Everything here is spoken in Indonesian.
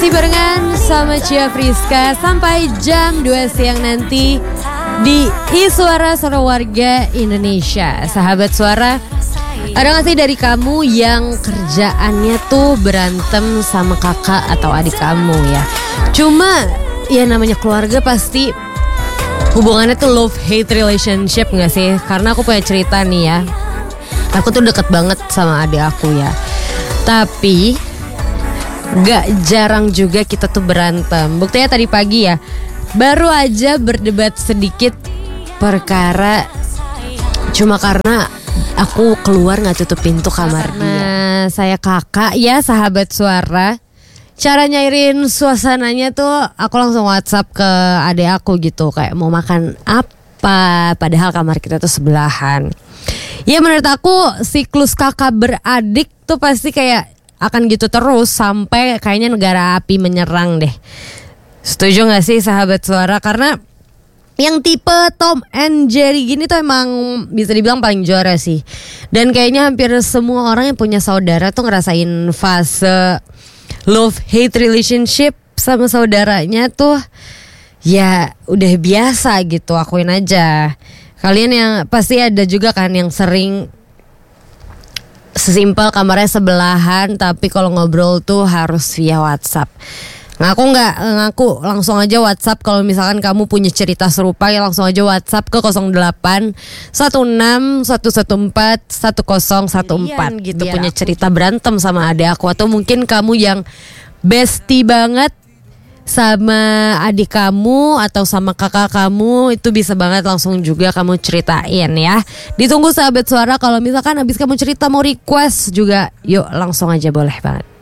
Masih barengan sama Cia Friska sampai jam 2 siang nanti di iSuara Suara Warga Indonesia. Sahabat suara, ada gak sih dari kamu yang kerjaannya tuh berantem sama kakak atau adik kamu ya? Cuma ya namanya keluarga pasti hubungannya tuh love-hate relationship gak sih? Karena aku punya cerita nih ya. Aku tuh deket banget sama adik aku ya. Tapi gak jarang juga kita tuh berantem. Buktinya tadi pagi ya, baru aja berdebat sedikit perkara cuma karena aku keluar gak tutup pintu kamar dia. Saya kakak ya, sahabat suara. Cara nyairin suasananya tuh aku langsung WhatsApp ke adik aku gitu, kayak mau makan apa, padahal kamar kita tuh sebelahan. Ya menurut aku siklus kakak beradik tuh pasti kayak akan gitu terus sampai kayaknya negara api menyerang deh. Setuju gak sih sahabat suara? Karena yang tipe Tom and Jerry gini tuh emang bisa dibilang paling juara sih. Dan kayaknya hampir semua orang yang punya saudara tuh ngerasain fase love-hate relationship sama saudaranya tuh ya udah biasa gitu, akuin aja. Kalian yang pasti ada juga kan yang sering sesimpel kamarnya sebelahan tapi kalau ngobrol tuh harus via WhatsApp. Ngaku langsung aja WhatsApp kalau misalkan kamu punya cerita serupa, ya langsung aja WhatsApp ke 08 16 114 1014 gitu. Punya cerita berantem sama adik aku, atau mungkin kamu yang bestie banget sama adik kamu atau sama kakak kamu, itu bisa banget langsung juga kamu ceritain ya. Ditunggu sahabat suara, kalau misalkan habis kamu cerita mau request juga, yuk langsung aja boleh banget.